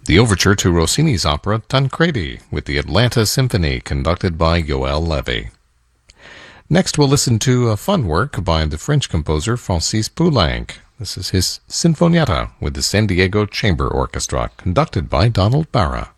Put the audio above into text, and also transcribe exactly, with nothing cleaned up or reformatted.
the overture to Rossini's opera Tancredi with the Atlanta Symphony conducted by Yoel Levy. Next, we'll listen to a fun work by the French composer Francis Poulenc. This is his Sinfonietta with the San Diego Chamber Orchestra conducted by Donald Barra.